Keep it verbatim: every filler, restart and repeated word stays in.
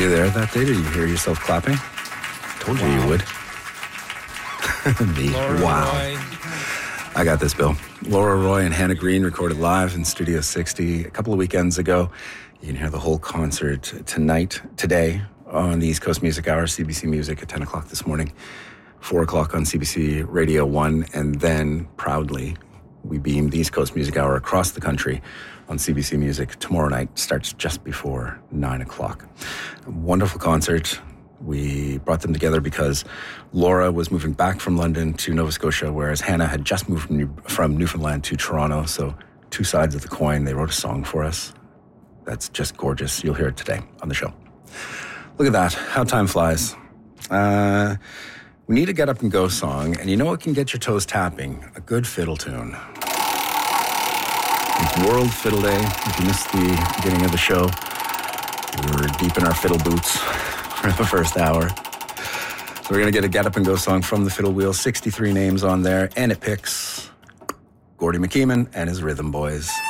you there that day? Did you hear yourself clapping? Told you wow. you would. Me. Laura wow. Roy. I got this, Bill. Laura Roy and Hannah Green recorded live in Studio sixty a couple of weekends ago. You can hear the whole concert tonight, today, on the East Coast Music Hour, C B C Music at ten o'clock this morning, four o'clock on C B C Radio one, and then proudly we beam the East Coast Music Hour across the country on C B C Music tomorrow night. Starts just before nine o'clock. A wonderful concert. We brought them together because Laura was moving back from London to Nova Scotia, whereas Hannah had just moved from, New- from Newfoundland to Toronto. So two sides of the coin. They wrote a song for us. That's just gorgeous. You'll hear it today on the show. Look at that. How time flies. Uh, we need a Get Up and Go song. And you know what can get your toes tapping? A good fiddle tune. It's World Fiddle Day. If you missed the beginning of the show, we're deep in our fiddle boots for the first hour. So we're going to get a Get Up and Go song from the Fiddle Wheel. sixty-three names on there. And it picks Gordy McKeeman and his Rhythm Boys.